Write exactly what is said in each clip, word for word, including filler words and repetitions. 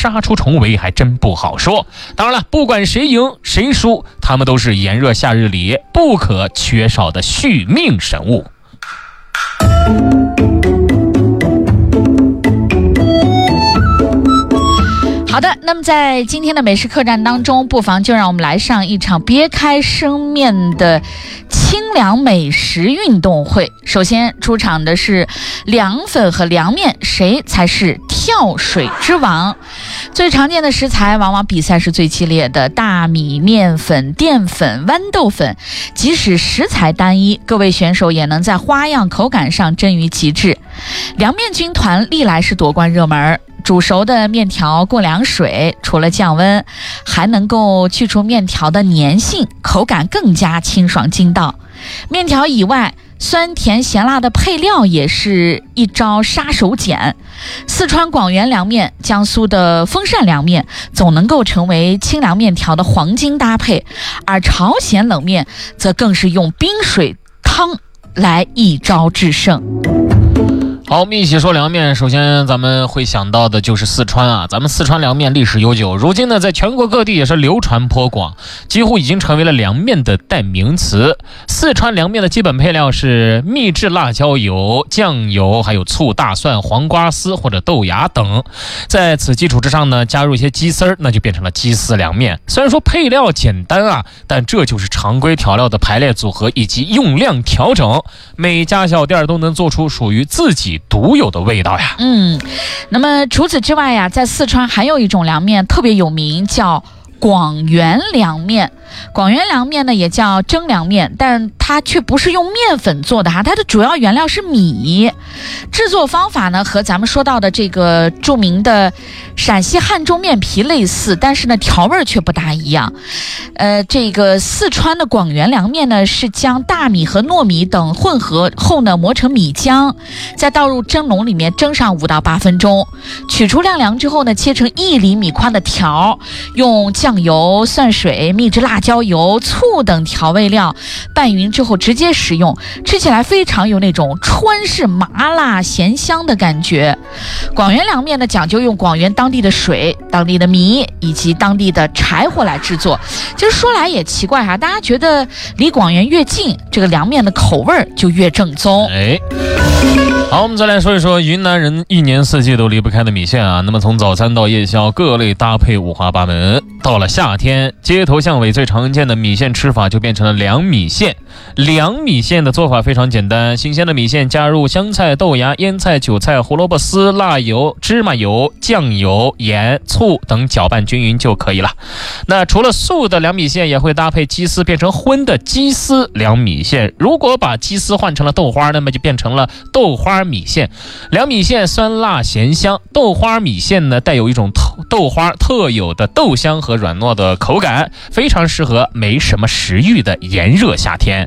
杀出重围还真不好说。当然了，不管谁赢谁输，他们都是炎热夏日里不可缺少的续命神物。 好的，那么在今天的美食客栈当中，不妨就让我们来上一场别开生面的清凉美食运动会。首先出场的是凉粉和凉面，谁才是跳水之王？最常见的食材往往比赛是最激烈的，大米、面粉、淀粉、豌豆粉，即使食材单一，各位选手也能在花样口感上臻于极致。凉面军团历来是夺冠热门，煮熟的面条过凉水，除了降温，还能够去除面条的粘性，口感更加清爽筋道。面条以外，酸甜咸辣的配料也是一招杀手锏。四川广元凉面、江苏的风扇凉面总能够成为清凉面条的黄金搭配，而朝鲜冷面则更是用冰水汤来一招制胜。 好，我们一起说凉面，首先咱们会想到的就是四川啊，咱们四川凉面历史悠久，如今呢在全国各地也是流传颇广，几乎已经成为了凉面的代名词。四川凉面的基本配料是秘制辣椒油、酱油，还有醋、大蒜、黄瓜丝或者豆芽等，在此基础之上呢加入一些鸡丝儿，那就变成了鸡丝凉面。虽然说配料简单啊，但这就是常规调料的排列组合以及用量调整，每家小店都能做出属于自己独有的味道呀。 嗯，那么除此之外呀，在四川还有一种凉面特别有名，叫广元凉面。广元凉面呢也叫蒸凉面，但它却不是用面粉做的哈，它的主要原料是米。制作方法呢和咱们说到的这个著名的陕西汉中面皮类似，但是呢调味却不大一样。呃，这个四川的广元凉面呢是将大米和糯米等混合后呢磨成米浆，再倒入蒸笼里面蒸上五到八分钟，取出晾凉之后呢切成一厘米宽的条，用酱油、蒜水、秘制辣椒油、醋等调味料拌匀之后直接食用，吃起来非常有那种川式麻辣咸香的感觉。广元凉面呢讲究用广元当地的水、当地的米以及当地的柴火来制作。其实说来也奇怪哈，大家觉得离广元越近，这个凉面的口味就越正宗。 哎，好，我们再来说一说云南人一年四季都离不开的米线啊。那么从早餐到夜宵，各类搭配五花八门。到了夏天，街头巷尾最常见的米线吃法就变成了凉米线。凉米线的做法非常简单，新鲜的米线加入香菜、豆芽、腌菜、韭菜、胡萝卜丝、辣油、芝麻油、酱油、盐、醋等搅拌均匀就可以了。那除了素的凉米线，也会搭配鸡丝变成荤的鸡丝凉米线。如果把鸡丝换成了豆花，那么就变成了豆花米线。凉米线酸辣咸香，豆花米线呢带有一种豆花特有的豆香和软糯的口感，非常适合没什么食欲的炎热夏天。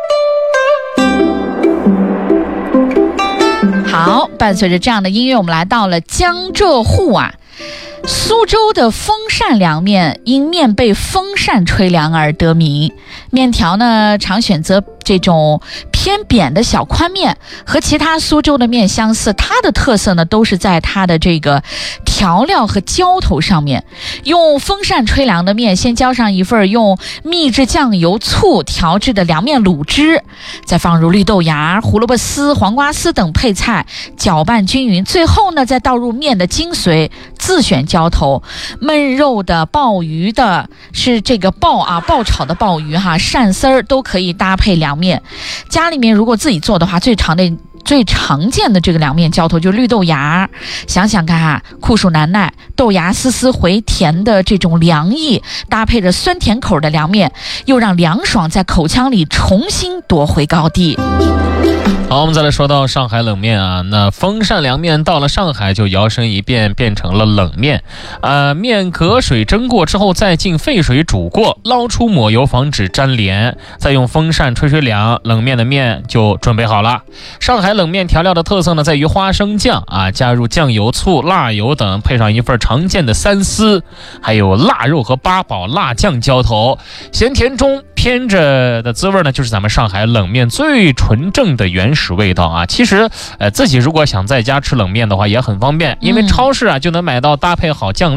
好，伴随着这样的音乐，我们来到了江浙沪啊。苏州的风扇凉面因面被风扇吹凉而得名，面条呢常选择这种偏扁的小宽面，和其他苏州的面相似，它的特色呢都是在它的这个调料和浇头上面。用风扇吹凉的面，先浇上一份用秘制酱油、醋调制的凉面卤汁，再放入绿豆芽、胡萝卜丝、黄瓜丝等配菜，搅拌均匀，最后呢再倒入面的精髓，自选浇头。焖肉的、鲍鱼的，是这个爆啊爆炒的鲍鱼哈，鳝丝儿都可以搭配凉面。家里面如果自己做的话，最常的最常见的这个凉面浇头就是绿豆芽。想想看哈，酷暑难耐，豆芽丝丝回甜的这种凉意，搭配着酸甜口的凉面，又让凉爽在口腔里重新夺回高地。 好，我们再来说到上海冷面啊。那风扇凉面到了上海就摇身一变变成了冷面，呃，面隔水蒸过之后再进沸水煮过，捞出抹油防止粘连，再用风扇吹吹凉，冷面的面就准备好了。上海冷面调料的特色呢在于花生酱啊，加入酱油、醋、辣油等，配上一份常见的三丝，还有腊肉和八宝辣酱浇头，咸甜中偏着的滋味呢，就是咱们上海冷面最纯正的原始味道啊。其实呃，自己如果想在家吃冷面的话也很方便，因为超市啊就能买到搭配好酱